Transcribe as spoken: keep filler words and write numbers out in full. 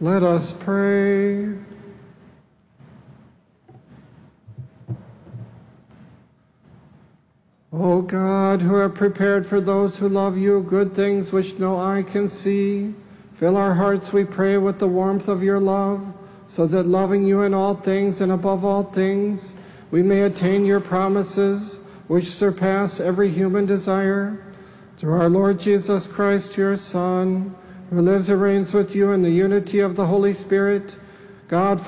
Let us pray. O God, who have prepared for those who love you good things which no eye can see, fill our hearts, we pray, with the warmth of your love, so that loving you in all things and above all things, we may attain your promises, which surpass every human desire. Through our Lord Jesus Christ, your Son, who lives and reigns with you in the unity of the Holy Spirit, God,